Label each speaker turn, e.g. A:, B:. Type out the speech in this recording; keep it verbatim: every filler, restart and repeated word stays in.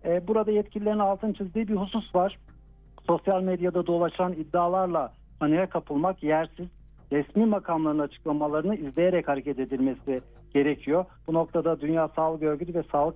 A: e, burada yetkililerin altını çizdiği bir husus var. Sosyal medyada dolaşan iddialarla paniğe kapılmak yersiz. Resmi makamların açıklamalarını izleyerek hareket edilmesi gerekiyor. Bu noktada Dünya Sağlık Örgütü ve Sağlık